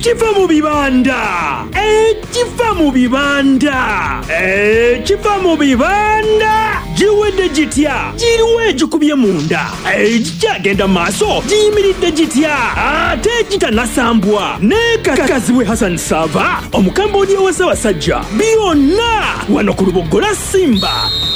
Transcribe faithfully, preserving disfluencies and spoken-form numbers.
ekiva mu bibanda ekiva mu bibanda ekiva mu bibanda giwedde gitya giriwo egikubye munda egikyagenda maaso giyimiridde gitya ate gitanasambwa ne kakazibwe Hassan Sava omukambwe wa Ssaabasajja byonna wano ku Lubogola Simba